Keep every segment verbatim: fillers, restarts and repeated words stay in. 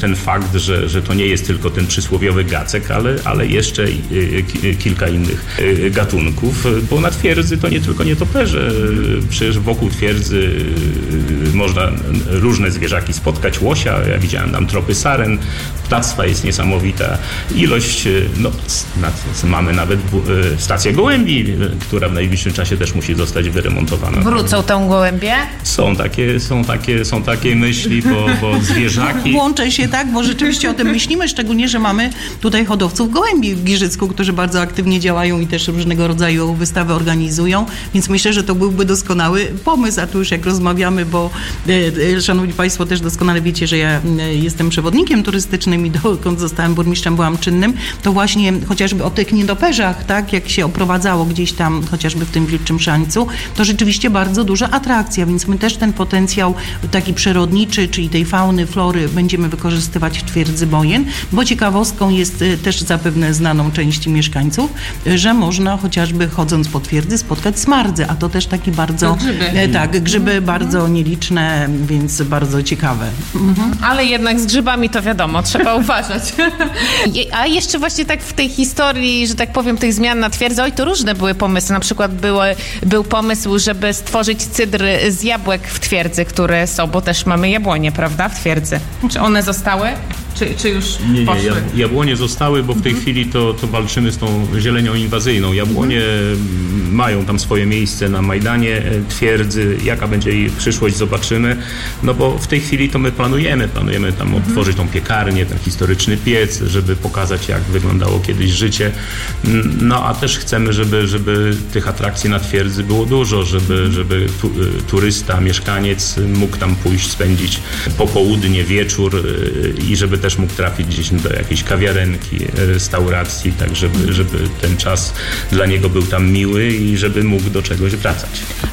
ten fakt, że, że to nie jest tylko ten przysłowiowy gacek, ale, ale jeszcze kilka innych gatunków, bo na twierdzy to nie tylko nietoperze. Przecież wokół twierdzy można różne zwierzaki spotkać. Łosia, ja widziałem tam tropy saren, ptactwa jest niesamowita ilość. No, mamy nawet stację gołębi, która w najbliższym czasie też musi zostać wyremontowana. Wrócą tą gołębie? Są takie, są takie, są takie myśli, bo, bo zwierzaki... Włączę się, tak, bo rzeczywiście o tym myślimy, szczególnie, że mamy tutaj hodowców gołębi w Giżycku, którzy bardzo aktywnie działają i też różnego rodzaju wystawy organizują, więc myślę, że to byłby doskonały pomysł, a tu już jak rozmawiamy, bo e, szanowni państwo, też doskonale wiecie, że ja e, jestem przewodnikiem turystycznym i dokąd zostałem burmistrzem, byłam czynnym, to właśnie chociażby o tych nietoperzach, tak, jak się oprowadzało gdzieś tam, chociażby w tym Wilczym Szańcu, to rzeczywiście bardzo duża atrakcja, więc my też ten potencjał taki przyrodniczy, czyli tej fauny, flory będziemy wykorzystywać w twierdzy Bojen, bo ciekawostką jest też zapewne znaną części mieszkańców, że można chociażby chodząc po twierdzy spotkać smardzy, a to też taki bardzo, grzyby. tak, grzyby mhm. bardzo nieliczne, więc bardzo ciekawe. Mhm. Ale jednak z grzybami to wiadomo, trzeba uważać. A jeszcze właśnie tak w tej historii, że tak powiem, tych zmian na twierdzy, oj, to różne były pomysły. Na przykład było, był pomysł, żeby stworzyć cydr z jabłek w twierdzy, które są, bo też mamy jabłonie, prawda, w twierdzy. Czy one zostały? Czy, czy już nie, poszły? Nie, jabłonie zostały, bo w tej mhm. chwili to, to walczymy z tą zielenią inwazyjną. Jabłonie mhm. mają tam swoje miejsce na Majdanie twierdzy. Jaka będzie ich przyszłość, zobaczymy. No bo w tej chwili to my planujemy. Planujemy tam mhm. otworzyć tą piekarnię, ten historyczny piec, żeby pokazać, jak wyglądało kiedyś życie. No a też chcemy, żeby, żeby tych atrakcji na twierdzy było dużo, żeby, żeby tu, turysta, mieszkaniec mógł tam pójść, spędzić popołudnie, wieczór i żeby też mógł trafić gdzieś do jakiejś kawiarenki, restauracji, tak żeby, żeby ten czas dla niego był tam miły i żeby mógł do czegoś wracać.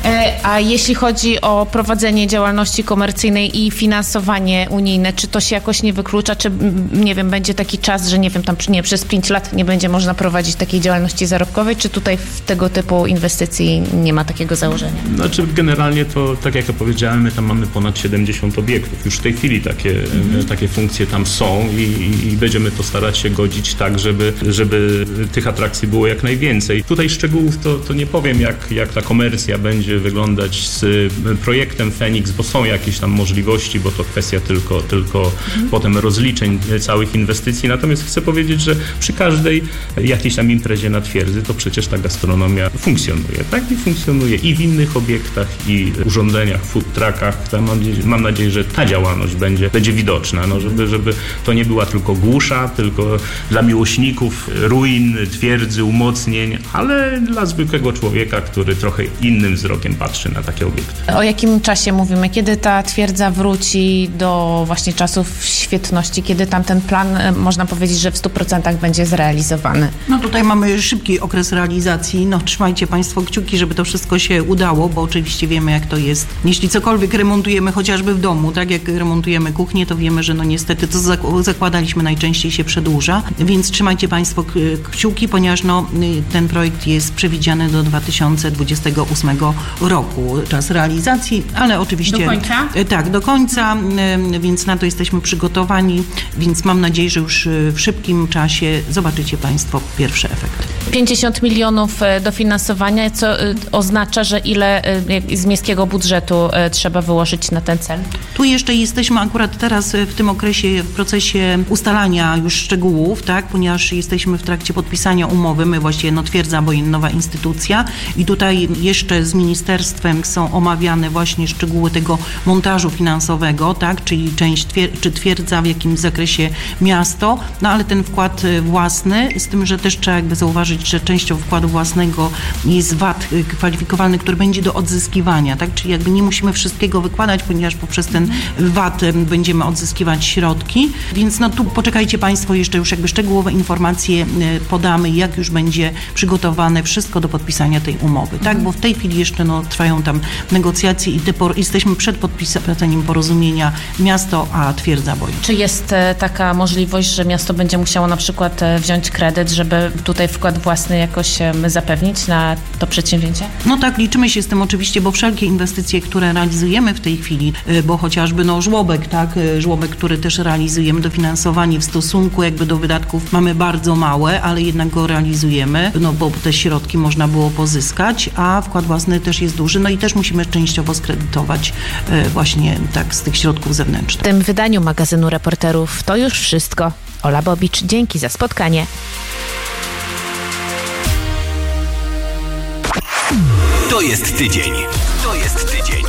A jeśli chodzi o prowadzenie działalności komercyjnej i finansowanie unijne, czy to się jakoś nie wyklucza, czy nie wiem, będzie taki czas, że nie wiem, tam nie, przez pięć lat nie będzie można prowadzić takiej działalności zarobkowej, czy tutaj w tego typu inwestycji nie ma takiego założenia? Znaczy generalnie to, tak jak ja powiedziałem, my tam mamy ponad siedemdziesiąt obiektów. Już w tej chwili takie, mhm. takie funkcje tam są i, i będziemy to starać się godzić tak, żeby, żeby tych atrakcji było jak najwięcej. Tutaj szczegółów to, to nie powiem, jak, jak ta komercja będzie wyglądać z projektem Feniks, bo są jakieś tam możliwości, bo to kwestia tylko, tylko mhm. potem rozliczeń całych inwestycji. Natomiast chcę powiedzieć, że przy każdej jakiejś tam imprezie na twierdzy to przecież ta gastronomia funkcjonuje, tak? I funkcjonuje i w innych obiektach, i urządzeniach, food truckach. Mam, mam nadzieję, że ta działalność będzie, będzie widoczna, no, żeby, żeby to nie była tylko głusza, tylko dla miłośników ruin, twierdzy, umocnień, ale dla zwykłego człowieka, który trochę innym wzrokiem patrzy na takie obiekty. O jakim czasie mówimy? Kiedy ta twierdza wróci do właśnie czasów świetności? Kiedy tam ten plan, można powiedzieć, że w stu procentach będzie zrealizowany? No tutaj mamy szybki okres realizacji. No trzymajcie państwo kciuki, żeby to wszystko się udało, bo oczywiście wiemy, jak to jest. Jeśli cokolwiek remontujemy chociażby w domu, tak jak remontujemy kuchnię, to wiemy, że no niestety to zakładaliśmy najczęściej się przedłuża, więc trzymajcie państwo kciuki, ponieważ no, ten projekt jest przewidziany do dwa tysiące dwudziestego ósmego roku. Czas realizacji, ale oczywiście... Do końca? Tak, do końca, więc na to jesteśmy przygotowani, więc mam nadzieję, że już w szybkim czasie zobaczycie państwo pierwsze efekty. pięćdziesiąt milionów dofinansowania, co oznacza, że ile z miejskiego budżetu trzeba wyłożyć na ten cel? Tu jeszcze jesteśmy akurat teraz w tym okresie, w procesie ustalania już szczegółów, tak, ponieważ jesteśmy w trakcie podpisania umowy, my właściwie no twierdza, bo nowa instytucja i tutaj jeszcze z ministerstwem są omawiane właśnie szczegóły tego montażu finansowego, tak, czyli część twier- czy twierdza, w jakim zakresie miasto, no ale ten wkład własny, z tym, że też trzeba jakby zauważyć, że częścią wkładu własnego jest V A T kwalifikowalny, który będzie do odzyskiwania, tak, czyli jakby nie musimy wszystkiego wykładać, ponieważ poprzez ten V A T będziemy odzyskiwać środki, więc no tu poczekajcie państwo, jeszcze już jakby szczegółowe informacje podamy, jak już będzie przygotowane wszystko do podpisania tej umowy, tak, bo w tej chwili jeszcze no trwają tam negocjacje i te por- jesteśmy przed podpisaniem porozumienia miasto a twierdza Bojen. Czy jest e, taka możliwość, że miasto będzie musiało na przykład e, wziąć kredyt, żeby tutaj wkład własny jakoś e, zapewnić na to przedsięwzięcie? No tak, liczymy się z tym oczywiście, bo wszelkie inwestycje, które realizujemy w tej chwili, e, bo choć chociażby no żłobek, tak, żłobek, który też realizujemy, dofinansowanie w stosunku jakby do wydatków mamy bardzo małe, ale jednak go realizujemy, no bo te środki można było pozyskać, a wkład własny też jest duży, no i też musimy częściowo skredytować właśnie tak z tych środków zewnętrznych. W tym wydaniu magazynu Reporterów to już wszystko. Ola Bobicz, dzięki za spotkanie. To jest tydzień. To jest tydzień.